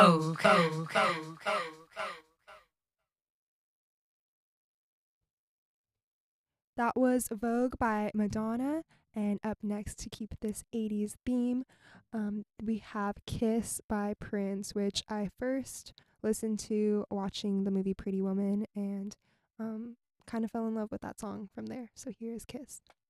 That was Vogue by Madonna. And up next, to keep this 80s theme, we have Kiss by Prince, which I first listened to watching the movie Pretty Woman and kind of fell in love with that song from there. So here is Kiss.